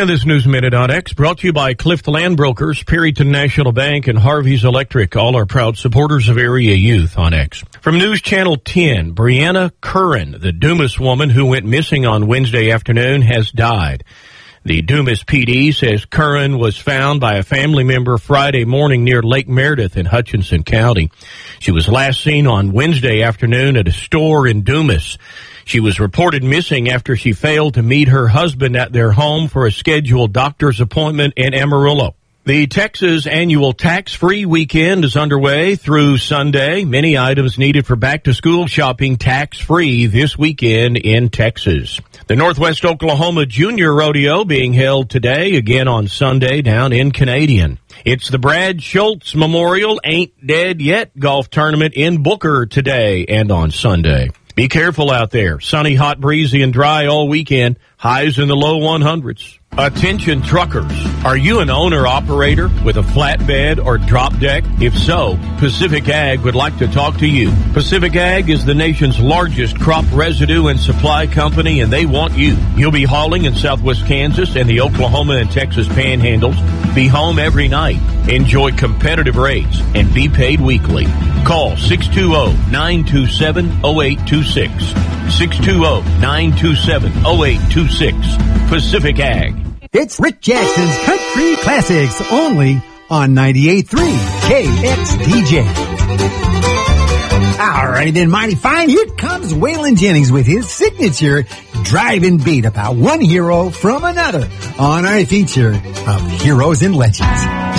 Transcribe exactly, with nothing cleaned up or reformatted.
And this News Minute on X brought to you by Clift Land Brokers, Perryton National Bank, and Harvey's Electric, all are proud supporters of area youth on X. From News Channel ten, Brianna Curran, the Dumas woman who went missing on Wednesday afternoon, has died. The Dumas P D says Curran was found by a family member Friday morning near Lake Meredith in Hutchinson County. She was last seen on Wednesday afternoon at a store in Dumas. She was reported missing after she failed to meet her husband at their home for a scheduled doctor's appointment in Amarillo. The Texas annual tax-free weekend is underway through Sunday. Many items needed for back-to-school shopping tax-free this weekend in Texas. The Northwest Oklahoma Junior Rodeo being held today, again on Sunday, down in Canadian. It's the Brad Schultz Memorial Ain't Dead Yet golf tournament in Booker today and on Sunday. Be careful out there. Sunny, hot, breezy, and dry all weekend. Highs in the low one hundreds. Attention truckers. Are you an owner-operator with a flatbed or drop deck? If so, Pacific Ag would like to talk to you. Pacific Ag is the nation's largest crop residue and supply company, and they want you. You'll be hauling in southwest Kansas and the Oklahoma and Texas panhandles. Be home every night. Enjoy competitive rates and be paid weekly. Call six two zero, nine two seven, zero eight two six. six two zero, nine two seven, zero eight two six. Pacific Ag. It's Rick Jackson's Country Classics, only on ninety-eight point three K X D J. All right, then, mighty fine. Here comes Waylon Jennings with his signature driving beat about one hero from another on our feature of Heroes and Legends.